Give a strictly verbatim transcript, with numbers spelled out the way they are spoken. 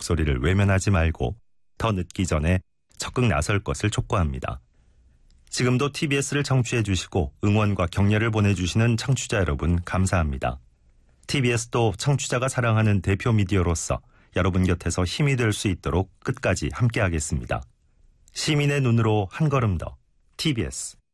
목소리를 외면하지 말고 더 늦기 전에 적극 나설 것을 촉구합니다. 지금도 티비에스를 청취해 주시고 응원과 격려를 보내주시는 청취자 여러분 감사합니다. 티비에스도 청취자가 사랑하는 대표 미디어로서 여러분 곁에서 힘이 될 수 있도록 끝까지 함께하겠습니다. 시민의 눈으로 한 걸음 더 티비에스